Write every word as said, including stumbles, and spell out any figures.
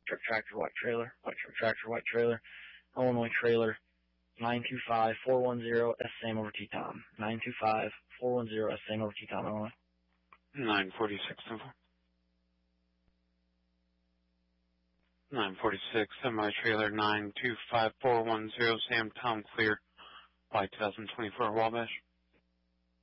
truck tractor, white trailer, white truck tractor, white trailer, Illinois trailer, nine two five, four one zero, S Sam over T-Tom. nine two five, four one zero, S Sam over T-Tom, Illinois. nine forty-six, nine forty-six, semi-trailer, nine two five, four one zero, Sam Tom, clear, by two thousand twenty-four Wabash.